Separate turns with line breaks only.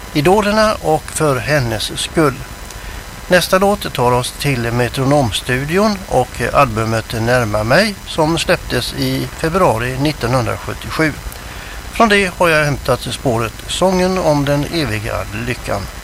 idolerna och för hennes skull. Nästa låt tar oss till Metronomstudion och albumet Närma mig som släpptes i februari 1977. Från det har jag hämtat spåret Sången om den eviga lyckan.